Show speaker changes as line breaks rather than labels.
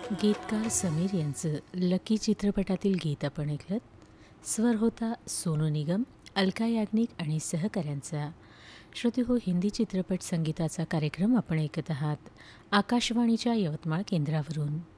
गीतकार समीर यांचं लकी चित्रपटातील गीत आपण ऐकलं. स्वर होता सोनू निगम, अलका याग्निक आणि सहकाऱ्यांचा. श्रोते हो, हिंदी चित्रपट संगीताचा कार्यक्रम आपण ऐकत आहात आकाशवाणीच्या यवतमाळ केंद्रावरून.